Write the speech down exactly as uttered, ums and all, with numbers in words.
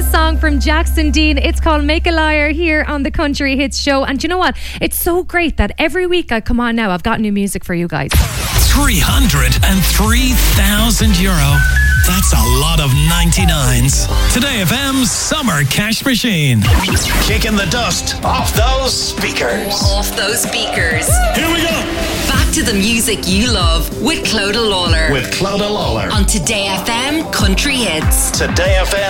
newest song from Jackson Dean. It's called Make a Liar here on the Country Hits Show. And do you know what? It's so great that every week I come on now, I've got new music for you guys. three hundred three thousand euro. That's a lot of ninety-nines. Today F M's Summer Cash Machine. Kicking the dust off those speakers. Off those speakers. Here we go. Back to the music you love with Clodagh Lawler. With Clodagh Lawler. On Today F M Country Hits. Today F M.